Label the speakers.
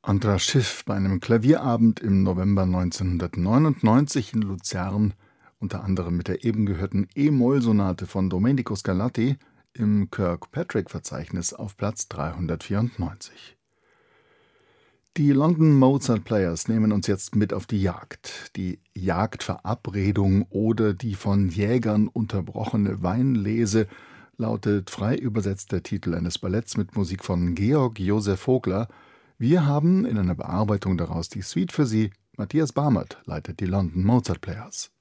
Speaker 1: Andras Schiff bei einem Klavierabend im November 1999 in Luzern, unter anderem mit der eben gehörten E-Moll-Sonate von Domenico Scarlatti im Kirkpatrick-Verzeichnis auf Platz 394. Die London Mozart Players nehmen uns jetzt mit auf die Jagd. Die Jagdverabredung oder die von Jägern unterbrochene Weinlese lautet frei übersetzt der Titel eines Balletts mit Musik von Georg Josef Vogler. Wir haben in einer Bearbeitung daraus die Suite für Sie. Matthias Barmert leitet die London Mozart Players.